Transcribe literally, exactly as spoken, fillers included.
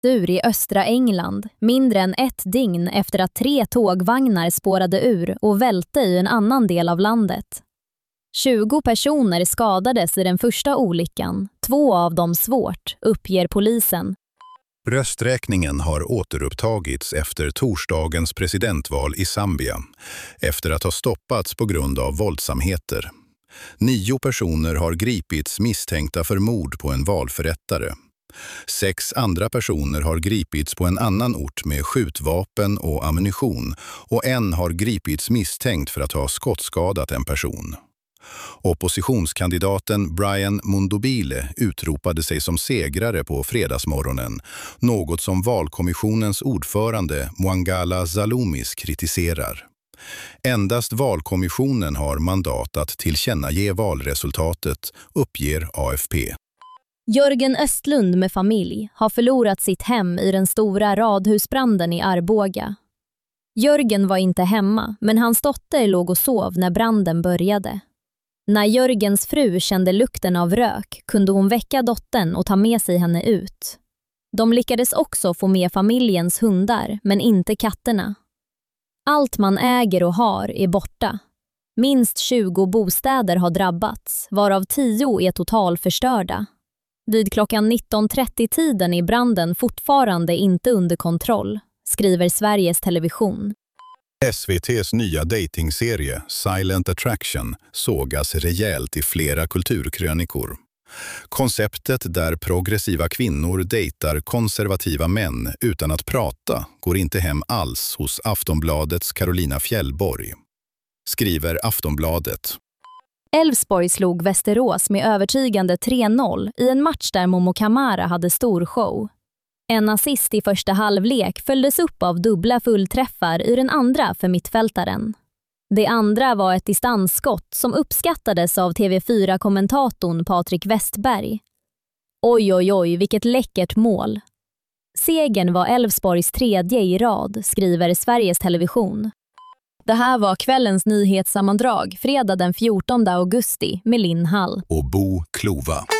Ur i östra England, mindre än ett dygn efter att tre tågvagnar spårade ur och välte i en annan del av landet. tjugo personer skadades i den första olyckan, två av dem svårt, uppger polisen. Rösträkningen har återupptagits efter torsdagens presidentval i Zambia, efter att ha stoppats på grund av våldsamheter. Nio personer har gripits misstänkta för mord på en valförrättare. Sex andra personer har gripits på en annan ort med skjutvapen och ammunition och en har gripits misstänkt för att ha skottskadat en person. Oppositionskandidaten Brian Mundubile utropade sig som segrare på fredagsmorgonen, något som valkommissionens ordförande Mwangala Zalumis kritiserar. Endast valkommissionen har mandat att tillkännage valresultatet, uppger A F P. Jörgen Östlund med familj har förlorat sitt hem i den stora radhusbranden i Arboga. Jörgen var inte hemma, men hans dotter låg och sov när branden började. När Jörgens fru kände lukten av rök kunde hon väcka dottern och ta med sig henne ut. De lyckades också få med familjens hundar, men inte katterna. Allt man äger och har är borta. Minst tjugo bostäder har drabbats, varav tio är totalförstörda. Vid klockan nitton trettio-tiden är branden fortfarande inte under kontroll, skriver Sveriges Television. S V T:s nya datingserie Silent Attraction sågas rejält i flera kulturkrönikor. Konceptet där progressiva kvinnor dejtar konservativa män utan att prata går inte hem alls hos Aftonbladets Carolina Fjällborg, skriver Aftonbladet. Elfsborg slog Västerås med övertygande tre noll i en match där Momo Kamara hade stor show. En assist i första halvlek följdes upp av dubbla fullträffar i den andra för mittfältaren. Det andra var ett distansskott som uppskattades av T V fyra-kommentatorn Patrik Westberg. Oj oj oj, vilket läckert mål. Segern var Elfsborgs tredje i rad, skriver Sveriges Television. Det här var kvällens nyhetssammandrag fredag den fjortonde augusti med Linn Hall och Bo Klova.